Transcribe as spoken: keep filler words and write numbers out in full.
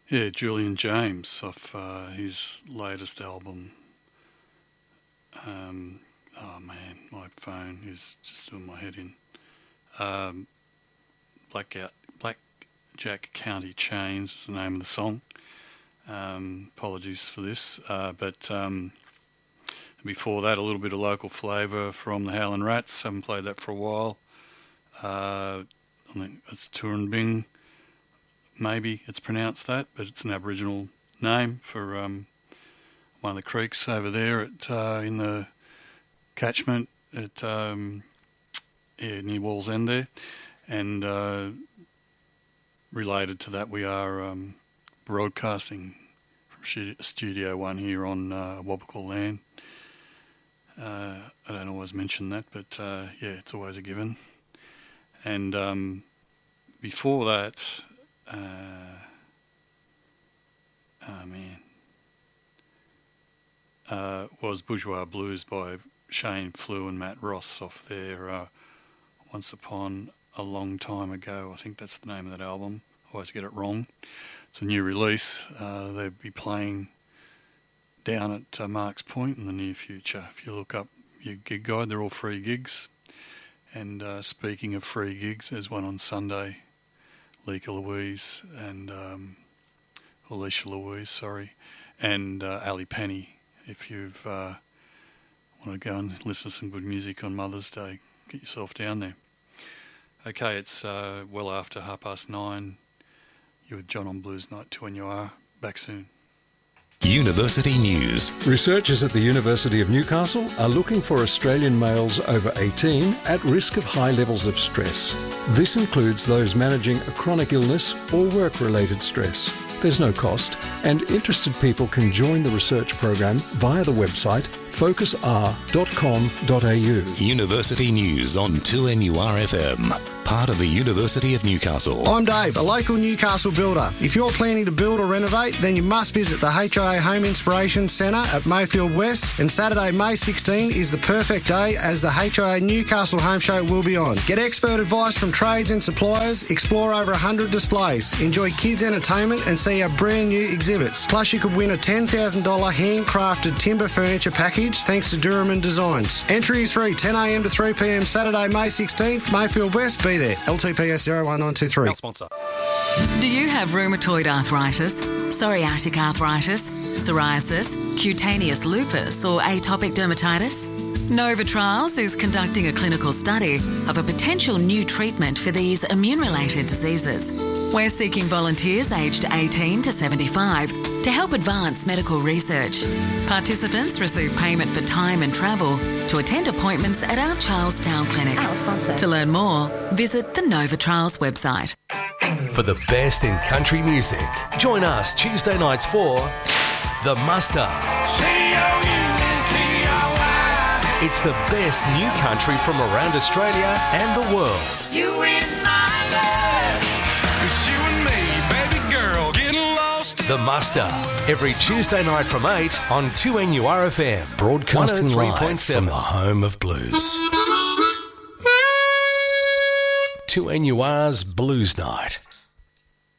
Yeah, Julian James off uh, his latest album. Um, oh man, my phone is just doing my head in. Um, Blackout, Blackjack County Chains is the name of the song. Um, apologies for this, uh, but um, before that, a little bit of local flavour from the Howlin' Rats. Haven't played that for a while. Uh, I think it's Turrbin. Maybe it's pronounced that, but it's an Aboriginal name for um, one of the creeks over there at uh, in the catchment at um, yeah, near Wall's End there. And uh, related to that, we are um, broadcasting from Studio One here on uh, Wabakal land. Uh, I don't always mention that, but uh, yeah, it's always a given. And um, before that... Uh, oh man, uh, was Bourgeois Blues by Shane Flew and Matt Ross off there uh, Once Upon a Long Time Ago. I think that's the name of that album. I always get it wrong. It's a new release. Uh, they'll be playing down at uh, Marks Point in the near future. If you look up your gig guide, they're all free gigs. And uh, speaking of free gigs, there's one on Sunday. Lika Louise and um, Alicia Louise, sorry, and uh, Ali Penny. If you've uh, want to go and listen to some good music on Mother's Day, get yourself down there. Okay, it's uh, well after half past nine. You're with John on Blues Night two N U R. Back soon. University News. Researchers at the University of Newcastle are looking for Australian males over eighteen at risk of high levels of stress. This includes those managing a chronic illness or work-related stress. There's no cost, and interested people can join the research program via the website focus r dot com dot a u. University News on two N U R F M. Part of the University of Newcastle. I'm Dave, a local Newcastle builder. If you're planning to build or renovate, then you must visit the H I A Home Inspiration Centre at Mayfield West, and Saturday, May sixteenth is the perfect day as the H I A Newcastle Home Show will be on. Get expert advice from trades and suppliers, explore over one hundred displays, enjoy kids' entertainment and see our brand new exhibits. Plus you could win a ten thousand dollars handcrafted timber furniture package thanks to Duraman Designs. Entry is free, ten a m to three p m Saturday, May sixteenth, Mayfield West. Be there. L T P S zero one nine two three. Our sponsor. Do you have rheumatoid arthritis, psoriatic arthritis, psoriasis, cutaneous lupus or atopic dermatitis? Nova Trials is conducting a clinical study of a potential new treatment for these immune-related diseases. We're seeking volunteers aged eighteen to seventy-five to help advance medical research. Participants receive payment for time and travel to attend appointments at our Charlestown clinic. Our sponsor. To learn more, visit the Nova Trials website. For the best in country music, join us Tuesday nights for The Muster. It's the best new country from around Australia and the world. You in my love. It's you and me, baby girl, getting lost. The Muster, every Tuesday night from eight on two N U R F M. Broadcasting live from the home of blues. two N U R's Blues Night.